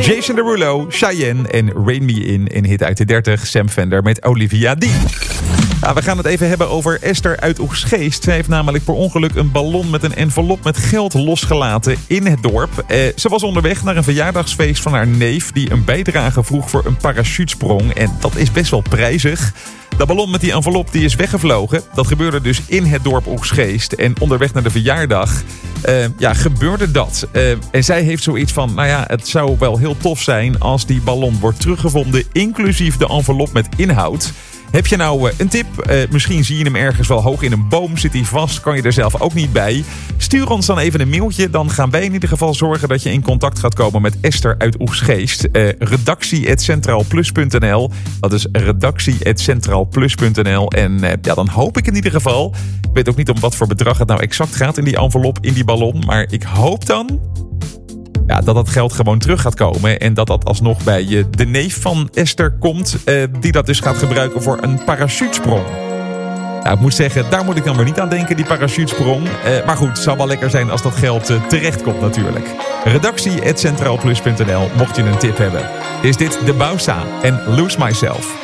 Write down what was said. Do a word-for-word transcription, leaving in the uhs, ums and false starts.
Jason Derulo, Cheyenne en Rain Me In. Een hit uit de dertig. Sam Fender met Olivia D. Ja, we gaan het even hebben over Esther uit Oegstgeest. Zij heeft namelijk per ongeluk een ballon met een envelop met geld losgelaten in het dorp. Eh, ze was onderweg naar een verjaardagsfeest van haar neef die een bijdrage vroeg voor een parachutesprong. En dat is best wel prijzig. De ballon met die envelop die is weggevlogen. Dat gebeurde dus in het dorp Oegstgeest. En onderweg naar de verjaardag uh, ja, gebeurde dat. Uh, en zij heeft zoiets van, nou ja, het zou wel heel tof zijn als die ballon wordt teruggevonden, inclusief de envelop met inhoud. Heb je nou uh, een tip? Uh, misschien zie je hem ergens wel hoog in een boom. Zit hij vast? Kan je er zelf ook niet bij? Stuur ons dan even een mailtje. Dan gaan wij in ieder geval zorgen dat je in contact gaat komen met Esther uit Oegstgeest. Uh, redactie at centraalplus punt n l. Dat is redactie at centraalplus punt n l. En uh, ja, dan hoop ik in ieder geval. Ik weet ook niet om wat voor bedrag het nou exact gaat in die envelop, in die ballon. Maar ik hoop dan ja, dat dat geld gewoon terug gaat komen. En dat dat alsnog bij uh, de neef van Esther komt. Uh, die dat dus gaat gebruiken voor een parachutesprong. Nou, ik moet zeggen, daar moet ik dan weer niet aan denken, die parachutesprong. Uh, maar goed, het zou wel lekker zijn als dat geld uh, terecht komt natuurlijk. redactie at centraalplus punt n l, mocht je een tip hebben. Is dit de Bouwsa en Lose Myself.